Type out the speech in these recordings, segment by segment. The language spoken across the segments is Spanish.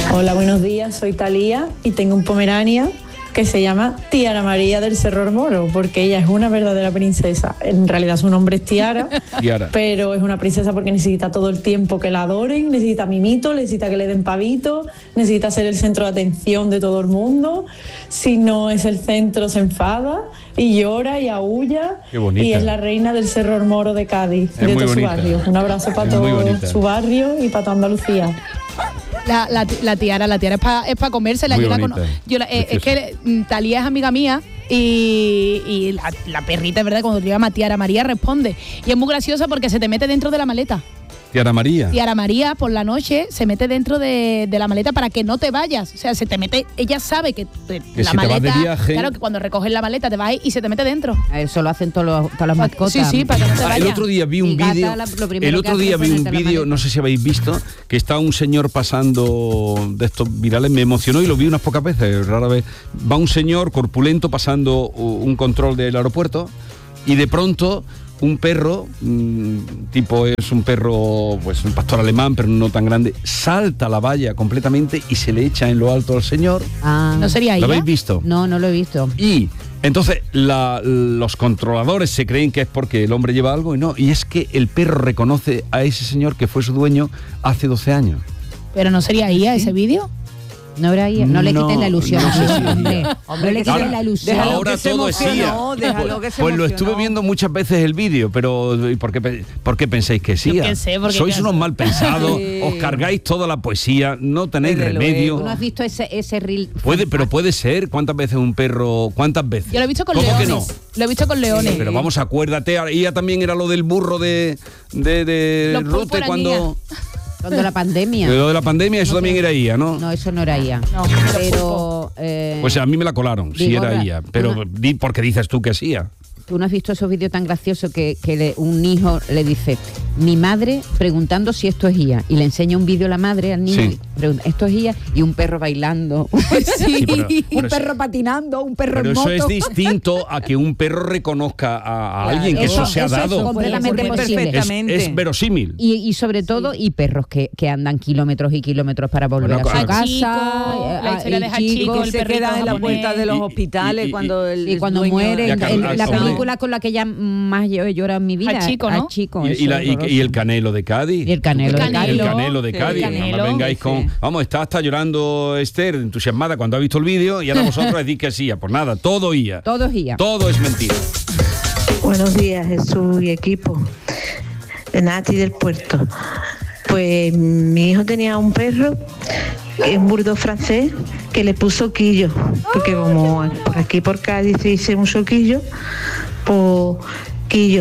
Hola, buenos días, soy Talía y tengo un Pomerania que se llama Tiara María del Cerro Moro, porque ella es una verdadera princesa. En realidad su nombre es Tiara, pero es una princesa porque necesita todo el tiempo que la adoren, necesita mimito, necesita que le den pavito, necesita ser el centro de atención de todo el mundo. Si no es el centro se enfada y llora y aúlla. Qué bonita. Y es la reina del Cerro Moro de Cádiz, Es de muy todo su bonita. barrio. Un abrazo para todo su barrio y para toda Andalucía. La tiara es para comérsela. Muy Yo la bonita, es que Talía es amiga mía y la perrita, es verdad, cuando te llama Tiara María responde. Y es muy graciosa porque se te mete dentro de la maleta. Tiara María. Tiara María por la noche se mete dentro de la maleta para que no te vayas. O sea, se te mete, ella sabe que la si maleta, te vas de viaje, claro, que cuando recoges la maleta te vas ahí y se te mete dentro. Eso lo hacen todas las mascotas. Sí, para que no te vayas. El otro día vi un vídeo. El otro día vi un vídeo, no sé si habéis visto, que está un señor pasando de estos virales, me emocionó y lo vi unas pocas veces, rara vez. Va un señor corpulento pasando un control del aeropuerto y de pronto un perro, tipo es un perro, pues un pastor alemán, pero no tan grande, salta la valla completamente y se le echa en lo alto al señor. ¿No sería ¿Lo ella? habéis visto? No lo he visto. Y entonces los controladores se creen que es porque el hombre lleva algo y no, y es que el perro reconoce a ese señor que fue su dueño hace 12 años. ¿Pero no sería ella ese vídeo? No le quiten la ilusión. no sé si es hombre. ella. No le quiten la ilusión. Ahora todo es IA. Pues lo estuve viendo muchas veces el vídeo, pero ¿por qué pensáis que es Yo IA? qué sé, porque Sois unos mal pensados, Sí. os cargáis toda la poesía, no tenéis Desde remedio. ¿Tú no has visto ese reel? Pero puede ser. ¿Cuántas veces un perro? ¿Cuántas veces? Yo lo he visto con ¿Cómo leones. que no? Lo he visto con leones. Pero vamos, acuérdate, ella también era lo del burro de Los Rute pulpo eran cuando la pandemia. lo de la pandemia, eso también era IA, ¿no? No, eso no era IA. No, Pero... Pues a mí me la colaron, sí digo, era IA, pero porque dices tú que es IA. ¿Tú no has visto esos vídeos tan graciosos que un hijo le dice, mi madre preguntando si esto es IA, y le enseña un vídeo a la madre al niño, Sí. y pregunta, ¿esto es IA? Y un perro bailando, Sí, pero un perro patinando, un perro Pero en eso moto. es distinto a que un perro reconozca a alguien, que eso se ha eso es dado. completamente posible. Es verosímil. Y sobre todo, y perros que andan kilómetros y kilómetros para volver Bueno, a su claro. casa. La historia de Hachiko, que se queda en la puerta de los hospitales cuando el Y cuando dueño- muere, Ya, claro, la hombre. película con la que ya más yo he llorado en mi vida. Hachiko, ¿no? Hachiko, Y eso es horroroso. el canelo de Cádiz. Y el canelo de El Cádiz. canelo de Sí, Cádiz. el No me canelo, vengáis con... sí. Vamos, está hasta llorando Esther, entusiasmada cuando ha visto el vídeo, y ahora vosotros decís que sí. Pues nada, todo IA. Todo es IA. Todo es mentira. Buenos días, Jesús y equipo. De Nati del Puerto. Pues mi hijo tenía un perro, un bulldog francés, que le puso quillo. Porque como por aquí por Cádiz se dice mucho quillo, pues quillo.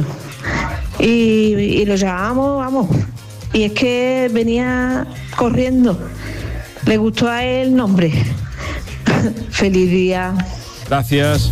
Y lo llamábamos, vamos. Y es que venía corriendo. Le gustó a él el nombre. Feliz día. Gracias.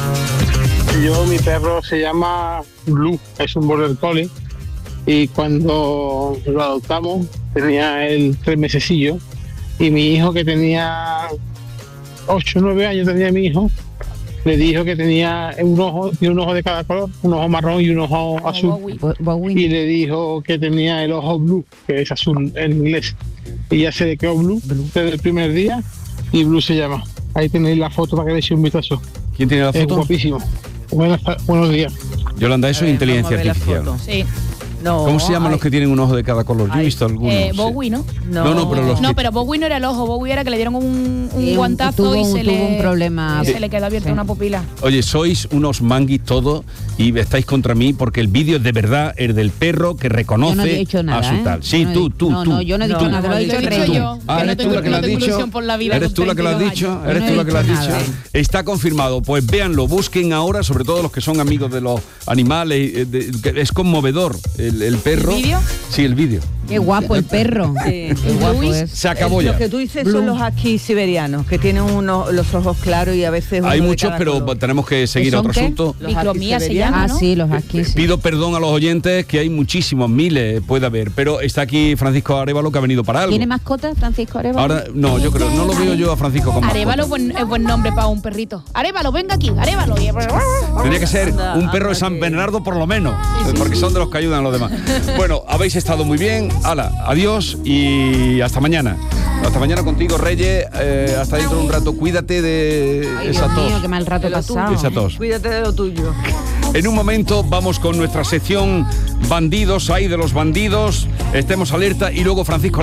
Mi perro se llama Blue, es un border collie, y cuando lo adoptamos tenía él 3 mesecillos, y mi hijo, que tenía 8 o 9 años, tenía mi hijo, le dijo que tenía un ojo de cada color, un ojo marrón y un ojo azul, y le dijo que tenía el ojo blue, que es azul en inglés, y ya se le quedó blue desde el primer día, y Blue se llama. Ahí tenéis la foto para que le eche un vistazo. ¿Quién tiene la Es foto? guapísimo. Buenos días. Yolanda, eso es inteligencia vamos a ver la artificial. foto. Sí. No, ¿Cómo se llaman los que tienen un ojo de cada color? Yo he visto algunos. sí. Bowie, ¿no? No, pero los No, que- pero Bowie no era el ojo, Bowie era que le dieron un guantazo tuvo y se un problema. se le quedó abierta Sí. una pupila. Oye, sois unos manguis todos y estáis contra mí porque el vídeo es de verdad el del perro que reconoce Yo no he dicho nada, a su tal. Sí, Yo no he tú. dicho- no, yo no he dicho nada, lo he dicho Lo he Rey. dicho yo. Ah, que eres tú la que lo has tengo dicho. ilusión por la vida Eres con tú la que lo has 32 dicho. años. Eres No tú he la que lo has dicho dicho. nada. Está confirmado. Pues véanlo, busquen ahora, sobre todo los que son amigos de los animales. Que es conmovedor el perro. ¿El vídeo? Sí, el vídeo. Qué guapo el perro. Sí. Qué guapo es. Se acabó ya. Lo que tú dices Blue. son los huskies siberianos, que tienen los ojos claros y a veces Hay uno de muchos, cada pero color. tenemos que seguir a son otro qué? asunto. Los Micromía huskies se llama, Ah, ¿no? sí, los huskies. Sí. Pido perdón a los oyentes, que hay muchísimos, miles puede haber, pero está aquí Francisco Arévalo, que ha venido para algo. ¿Tiene mascota, Francisco Arévalo? Ahora, no, yo creo, no lo veo yo a Francisco como Arévalo es buen nombre para un perrito. Arévalo, venga aquí, Arévalo. Tendría que ser un perro de San Bernardo por lo menos, porque son de los que ayudan a los demás. Bueno, habéis estado muy bien. Hala, adiós y hasta mañana. Hasta mañana contigo, Reyes. Hasta dentro de un rato. Cuídate de esa tos. Dios mío, qué mal rato he pasado. Esa tos. Cuídate de lo tuyo. En un momento vamos con nuestra sección Bandidos, hay de los bandidos. Estemos alerta y luego Francisco